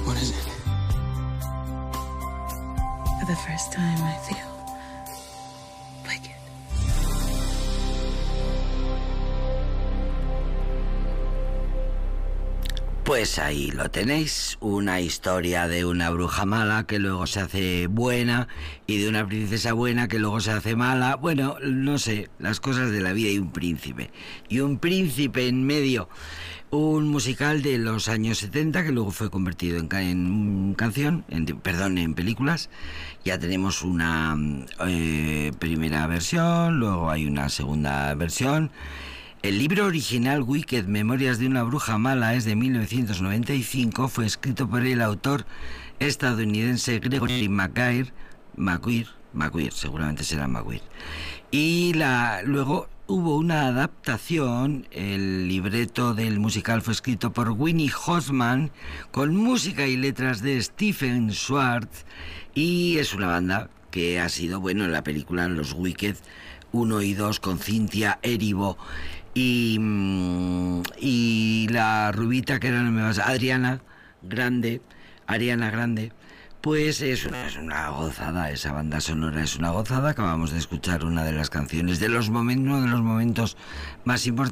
What is it? For the first time, I feel wicked. Pues ahí lo tenéis, una historia de una bruja mala que luego se hace buena y de una princesa buena que luego se hace mala. Bueno, no sé, las cosas de la vida y un príncipe. Y un príncipe en medio. Un musical de los años 70 que luego fue convertido en canción, en películas. Ya tenemos una primera versión, luego hay una segunda versión. El libro original Wicked, Memorias de una bruja mala, es de 1995, fue escrito por el autor estadounidense Gregory Maguire, seguramente será Maguire. Y luego hubo una adaptación, el libreto del musical fue escrito por Winnie Hoffman, con música y letras de Stephen Schwartz, y es una banda que ha sido, bueno, en la película Los Wicked 1 y 2 con Cynthia Erivo, y la rubita que era Ariana Grande, pues es una gozada, esa banda sonora es una gozada. Acabamos de escuchar una de las canciones uno de los momentos más importantes